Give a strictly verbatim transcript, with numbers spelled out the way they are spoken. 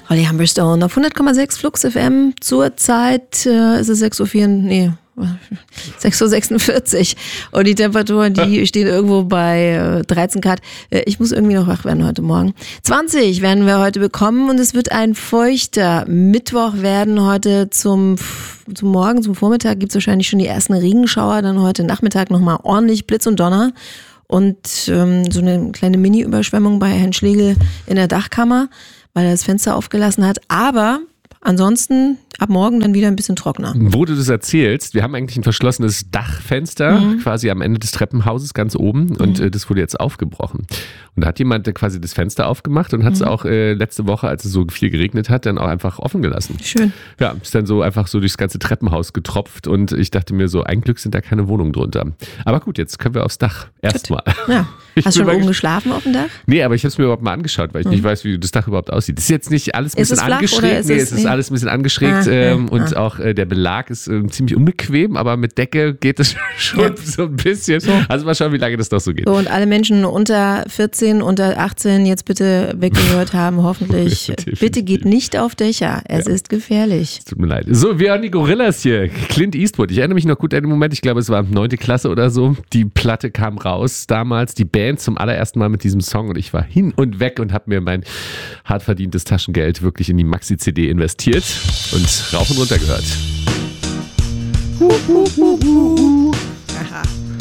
Holly Humberstone auf hundert Komma sechs Flux F M. Zurzeit äh, ist es sechs Uhr vier, nee, sechs Uhr sechsundvierzig und die Temperatur, die steht irgendwo bei dreizehn Grad. Ich muss irgendwie noch wach werden heute Morgen. zwanzig werden wir heute bekommen und es wird ein feuchter Mittwoch werden. Heute zum, zum Morgen, zum Vormittag gibt es wahrscheinlich schon die ersten Regenschauer, dann heute Nachmittag nochmal ordentlich Blitz und Donner und ähm, so eine kleine Mini-Überschwemmung bei Herrn Schlegel in der Dachkammer, weil er das Fenster aufgelassen hat. Aber ansonsten ab morgen dann wieder ein bisschen trockener. Wo du das erzählst, wir haben eigentlich ein verschlossenes Dachfenster, mhm. quasi am Ende des Treppenhauses ganz oben und mhm. äh, das wurde jetzt aufgebrochen. Und da hat jemand quasi das Fenster aufgemacht und hat es mhm. auch äh, letzte Woche, als es so viel geregnet hat, dann auch einfach offen gelassen. Schön. Ja, ist dann so einfach so durchs ganze Treppenhaus getropft und ich dachte mir so, ein Glück sind da keine Wohnungen drunter. Aber gut, jetzt können wir aufs Dach erstmal. Ja. Hast du schon oben geschlafen auf dem Dach? Nee, aber ich habe es mir überhaupt mal angeschaut, weil ich mhm. nicht weiß, wie das Dach überhaupt aussieht. Das ist jetzt nicht alles ein bisschen angeschrägt. Nee, es ist nee. alles ein bisschen angeschrägt ah, ähm, ja, und ah. auch äh, der Belag ist äh, ziemlich unbequem, aber mit Decke geht es schon ja. so ein bisschen. So. Also mal schauen, wie lange das noch so geht. So, und alle Menschen unter vierzehn, unter achtzehn jetzt bitte weggehört haben, hoffentlich. Bitte geht nicht auf Dächer, es ja. ist gefährlich. Es tut mir leid. So, wir haben die Gorillas hier. Clint Eastwood. Ich erinnere mich noch gut an den Moment, ich glaube, es war neunte Klasse oder so. Die Platte kam raus damals, die Band zum allerersten Mal mit diesem Song und ich war hin und weg und habe mir mein hart verdientes Taschengeld wirklich in die Maxi-C D investiert und rauf und runter gehört. Uh, uh, uh, uh. Aha.